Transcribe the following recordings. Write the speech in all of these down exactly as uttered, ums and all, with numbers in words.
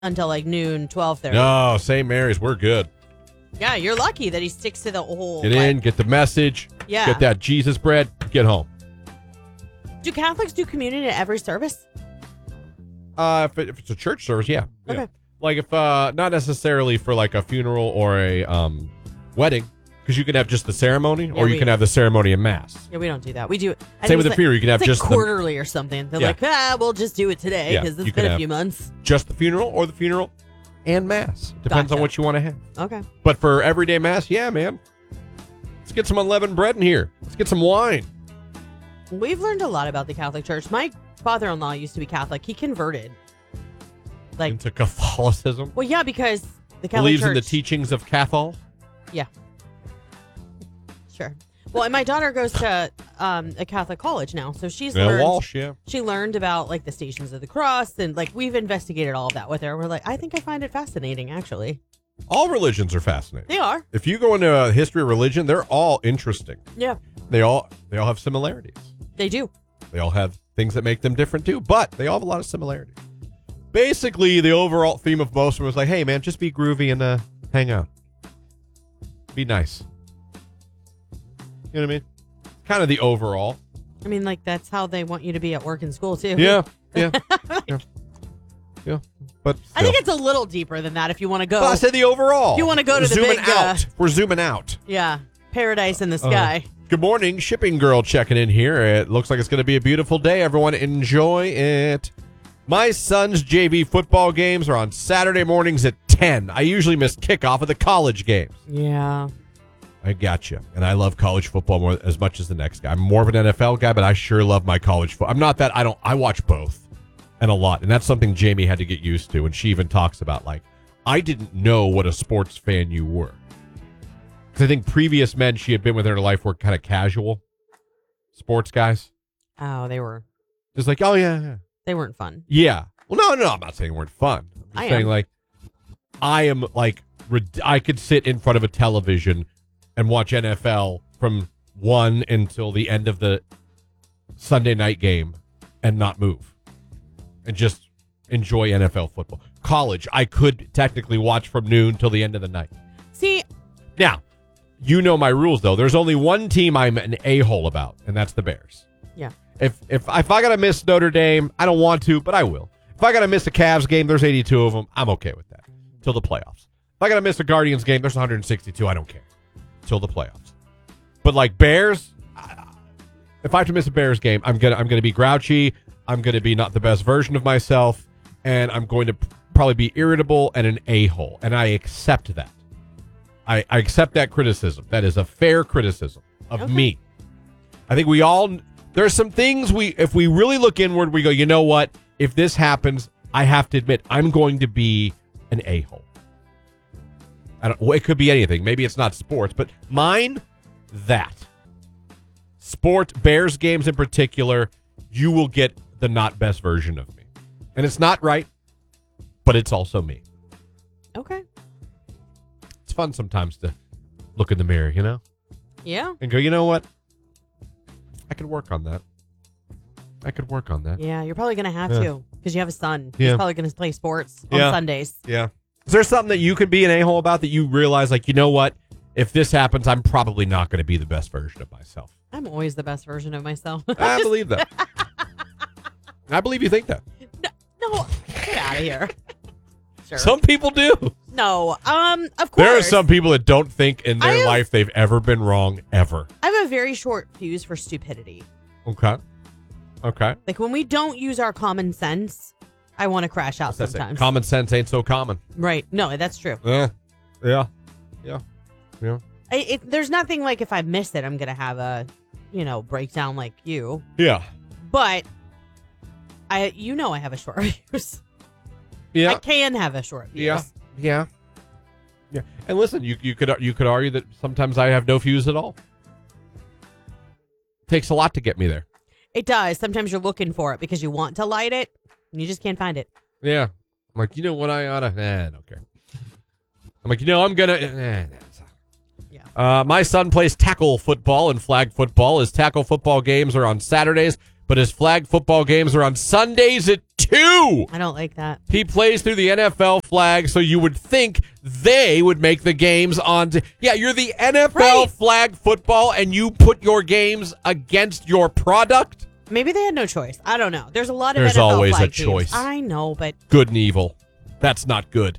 until like noon, twelve thirty. No, Saint Mary's, we're good. Yeah, you're lucky that he sticks to the whole. Get like, in, get the message. Yeah. Get that Jesus bread. Get home. Do Catholics do communion at every service? Uh, if, it, if it's a church service, yeah. yeah. Okay. Like if uh, not necessarily for like a funeral or a um wedding, because you can have just the ceremony, Yeah, or you we- can have the ceremony and mass. Yeah, we don't do that. We do. I Same think with it's the like, funeral. You can have it's just like the- quarterly or something. They're Yeah. like, ah, we'll just do it today Yeah, because you it's can been a have- few months. Just the funeral or the funeral and mass. Depends Gotcha. on what you want to have. Okay. But for everyday mass, yeah, man. Let's get some unleavened bread in here. Let's get some wine. We've learned a lot about the Catholic Church. My father-in-law used to be Catholic. He converted. Like, Into Catholicism. well, yeah, because the Catholic Believes Church. in the teachings of Cathol. Yeah. Sure. Well, and my daughter goes to um, a Catholic college now, so she's Yeah, learned. Walsh, yeah. She learned about like the Stations of the Cross, and like we've investigated all of that with her. We're like, I think I find it fascinating, actually. All religions are fascinating. They are. If you go into a history of religion, they're all interesting. Yeah, They all they all have similarities. they do. They all have things that make them different too, but they all have a lot of similarities. Basically, the overall theme of most of them was like, hey, man, just be groovy and uh, hang out. Be nice. You know what I mean? Kind of the overall. I mean, like that's how they want you to be at work and school too. Yeah, yeah, yeah. Yeah, but I think still. it's a little deeper than that. If you want to go, But I said the overall. If you wanna go to We're the zooming big, uh, out. We're zooming out. yeah, paradise in the Uh, sky. Good morning, shipping girl checking in here. It looks like it's going to be a beautiful day. Everyone enjoy it. My son's J V football games are on Saturday mornings at ten. I usually miss kickoff of the college games. Yeah. I got you. And I love college football more as much as the next guy. I'm more of an N F L guy, but I sure love my college football. I'm not that. I don't. I watch both and a lot. And that's something Jamie had to get used to. And she even talks about, like, I didn't know what a sports fan you were. Because I think previous men she had been with in her life were kind of casual sports guys. Oh, they were. Just like, oh, yeah, yeah. They weren't fun. Yeah. Well, no, no, I'm not saying they weren't fun. I'm just I saying, am. like, I am, like, rid- I could sit in front of a television and watch N F L from one until the end of the Sunday night game and not move and just enjoy N F L football. College, I could technically watch from noon till the end of the night. See, Now, you know my rules, though. There's only one team I'm an a-hole about, and that's the Bears. yeah. If if if I gotta miss Notre Dame, I don't want to, but I will. If I gotta miss a Cavs game, there's eighty-two of them. I'm okay with that till the playoffs. If I gotta miss a Guardians game, there's one hundred sixty-two. I don't care till the playoffs. But like Bears, I- if I have to miss a Bears game, I'm gonna I'm gonna be grouchy. I'm gonna be not the best version of myself, and I'm going to p- probably be irritable and an a-hole, and I accept that. I, I accept that criticism. That is a fair criticism of Okay. me. I think we all. There's some things we, if we really look inward, we go, you know what? If this happens, I have to admit, I'm going to be an a-hole. I don't. Well, it could be anything. Maybe it's not sports, but mine, that. Sport, Bears games in particular, you will get the not best version of me. And it's not right, but it's also me. Okay. It's fun sometimes to look in the mirror, you know? Yeah. And go, you know what? I could work on that. I could work on that. Yeah. You're probably gonna have Yeah. to because you have a son. Yeah. He's probably gonna play sports on Yeah. Sundays. Yeah. Is there something that you could be an a-hole about that you realize, like, you know what? If this happens, I'm probably not going to be the best version of myself. I'm always the best version of myself. I believe that. I believe you think that. No, get out of here. Sure. Some people do. no. Um. Of course. There are some people that don't think in I their have- life they've ever been wrong, ever. I have a very short fuse for stupidity. Okay. Okay. Like when we don't use our common sense, I want to crash out That's it. sometimes. Common sense ain't so common. Right. No, that's true. Yeah. Yeah. Yeah. Yeah. I, it, there's nothing like if I miss it, I'm gonna have a, you know, breakdown like you. Yeah. But I, you know, I have a short fuse. Yeah. I can have a short fuse. Yeah. Yeah. Yeah. And listen, you you could you could argue that sometimes I have no fuse at all. Takes a lot to get me there. It does. Sometimes you're looking for it because you want to light it, and you just can't find it. Yeah. I'm like, you know what, I oughta. Nah, I don't care. I'm like, you know, I'm gonna. Nah, nah. Yeah. Uh, my son plays tackle football and flag football. His tackle football games are on Saturdays, but his flag football games are on Sundays at two. I don't like that. He plays through the N F L flag, so you would think they would make the games on. T- yeah, you're the N F L Right. flag football, and you put your games against your product? Maybe they had no choice. I don't know. There's a lot of There's N F L always flag a teams. choice. I know, but Good and evil. That's not good.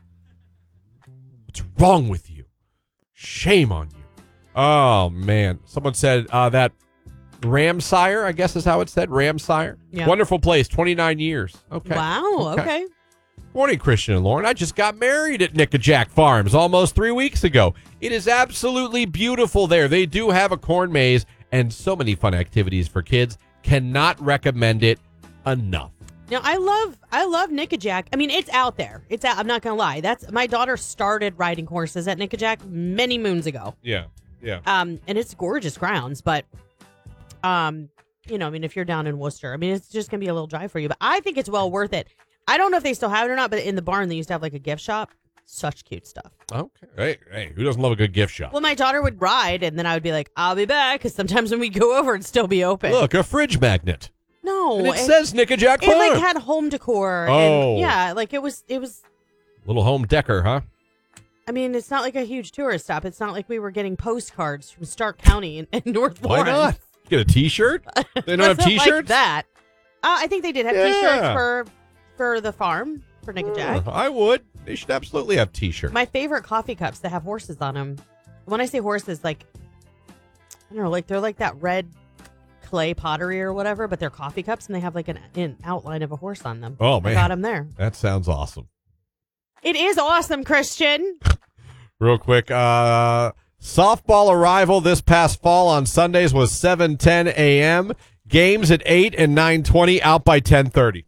What's wrong with you? Shame on you. Oh, man. Someone said uh, that Ramsire, I guess is how it said. Ramsire. Yeah. Wonderful place. twenty-nine years. Okay. wow. Okay. Okay. Morning, Christian and Lauren. I just got married at Nickajack Farms almost three weeks ago. It is absolutely beautiful there. They do have a corn maze and so many fun activities for kids. Cannot recommend it enough. Now I love I love Nickajack. I mean, it's out there. It's out. I'm not gonna lie. That's my daughter started riding horses at Nickajack many moons ago. Yeah. Yeah. Um, and it's gorgeous grounds, but um, you know, I mean, if you're down in Worcester, I mean, it's just gonna be a little drive for you. But I think it's well worth it. I don't know if they still have it or not, but in the barn they used to have like a gift shop. Such cute stuff. Okay. Hey, hey, who doesn't love a good gift shop? Well, my daughter would ride, and then I would be like, "I'll be back," because sometimes when we go over, it'd still be open. Look, a fridge magnet. No, And it it, says Nickajack it Farm. like had home decor. Oh. And yeah, like it was. It was. Little home decker, huh? I mean, it's not like a huge tourist stop. It's not like we were getting postcards from Stark County and, and North Why Lawrence. not? Get a T-shirt? They don't have Wasn't like T-shirts? that. Uh, I think they did have Yeah. T-shirts for for the farm for Nickajack. Uh, I would. They should absolutely have T-shirts. My favorite coffee cups that have horses on them. When I say horses, like I don't know, like they're like that red clay pottery or whatever, but they're coffee cups and they have like an, an outline of a horse on them. Oh, I man. got them there. That sounds awesome. It is awesome, Christian. Real quick, uh, softball arrival this past fall on Sundays was seven ten a.m. Games at eight and nine twenty, out by ten thirty.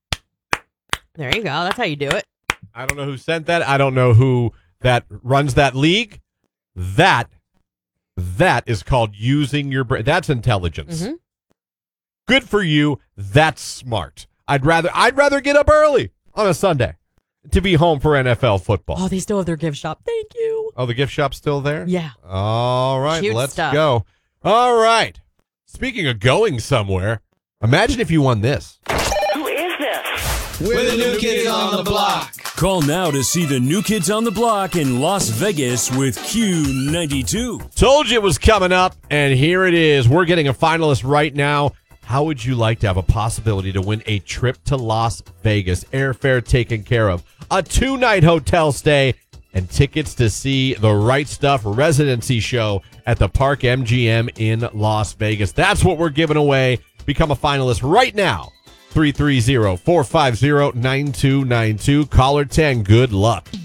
There you go. That's how you do it. I don't know who sent that. I don't know who that runs that league. That, that is called using your brain. That's intelligence. Mhm. Good for you. That's smart. I'd rather, I'd rather get up early on a Sunday to be home for N F L football. Oh, they still have their gift shop. Thank you. Oh, the gift shop's still there? Yeah. All right, Cute let's stuff. go. All right. Speaking of going somewhere, imagine if you won this. Who is this? We're the new kids on the block. Call now to see the New Kids on the Block in Las Vegas with Q ninety-two. Told you it was coming up, and here it is. We're getting a finalist right now. How would you like to have a possibility to win a trip to Las Vegas? Airfare taken care of, a two-night hotel stay, and tickets to see the Right Stuff residency show at the Park M G M in Las Vegas. That's what we're giving away. Become a finalist right now. three three zero, four five zero, nine two nine two. Caller ten. Good luck.